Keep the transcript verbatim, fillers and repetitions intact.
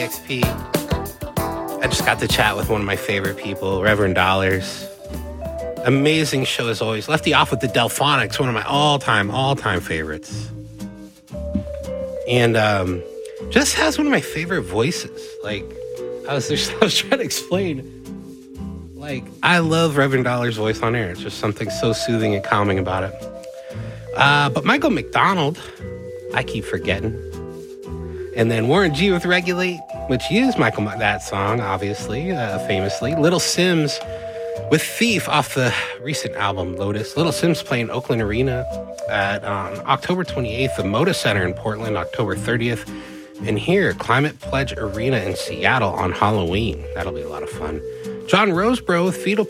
X P. I just got to chat with one of my favorite people, Reverend Dollars. Amazing show as always. Lefty off with the Delphonics, one of my all-time, all-time favorites. And um, just has one of my favorite voices. Like, I was just, I was trying to explain. Like, I love Reverend Dollars' voice on air. It's just something so soothing and calming about it. Uh, but Michael McDonald, I keep forgetting. And then Warren G with Regulate, which used Michael that song, obviously, uh, famously. Little Sims with Thief off the recent album, Lotus. Little Sims playing Oakland Arena at um, October twenty-eighth, the Moda Center in Portland, October thirtieth. And here, Climate Pledge Arena in Seattle on Halloween. That'll be a lot of fun. John Roseborough with Fetal